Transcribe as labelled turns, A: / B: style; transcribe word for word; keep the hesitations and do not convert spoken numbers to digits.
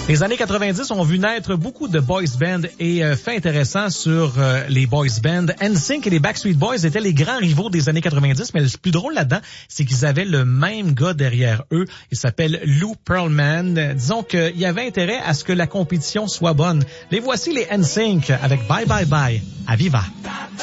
A: Les années quatre-vingt-dix ont vu naître beaucoup de boys band et euh, fait intéressant sur euh, les boys band, N Sync et les Backstreet Boys étaient les grands rivaux des années quatre-vingt-dix, mais le plus drôle là-dedans, c'est qu'ils avaient le même gars derrière eux. Il s'appelle Lou Pearlman. Euh, disons qu'il y avait intérêt à ce que la compétition soit bonne. Les voici les N Sync avec Bye Bye Bye à Viva.